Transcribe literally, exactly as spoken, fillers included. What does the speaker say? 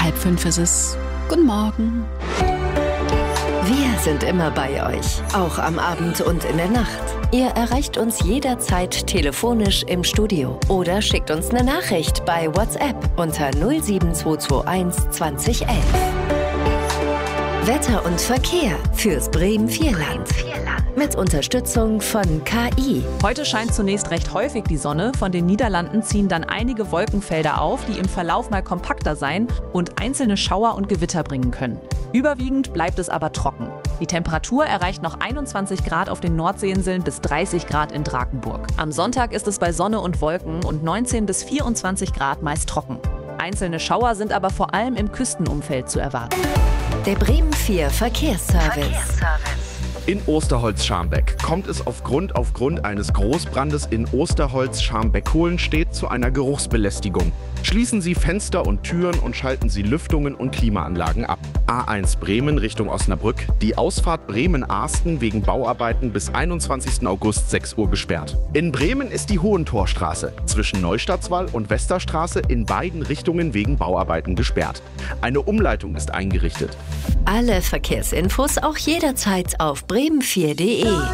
Halb fünf ist es. Guten Morgen. Wir sind immer bei euch, auch am Abend und in der Nacht. Ihr erreicht uns jederzeit telefonisch im Studio oder schickt uns eine Nachricht bei WhatsApp unter null sieben zwei zwei eins zwanzig elf. Wetter und Verkehr fürs Bremen-Vierland. Mit Unterstützung von K I. Heute scheint zunächst recht häufig die Sonne. Von den Niederlanden ziehen dann einige Wolkenfelder auf, die im Verlauf mal kompakter sein und einzelne Schauer und Gewitter bringen können. Überwiegend bleibt es aber trocken. Die Temperatur erreicht noch einundzwanzig Grad auf den Nordseeinseln bis dreißig Grad in Drakenburg. Am Sonntag ist es bei Sonne und Wolken und neunzehn bis vierundzwanzig Grad meist trocken. Einzelne Schauer sind aber vor allem im Küstenumfeld zu erwarten. Der Bremen vier Verkehrsservice. In Osterholz-Scharmbeck kommt es aufgrund aufgrund eines Großbrandes in Osterholz-Scharmbeck-Hohenstedt zu einer Geruchsbelästigung. Schließen Sie Fenster und Türen und schalten Sie Lüftungen und Klimaanlagen ab. A eins Bremen Richtung Osnabrück. Die Ausfahrt Bremen-Arsten wegen Bauarbeiten bis einundzwanzigsten August sechs Uhr gesperrt. In Bremen ist die Hohentorstraße zwischen Neustadtswall und Westerstraße in beiden Richtungen wegen Bauarbeiten gesperrt. Eine Umleitung ist eingerichtet. Alle Verkehrsinfos auch jederzeit auf bremen vier punkt de.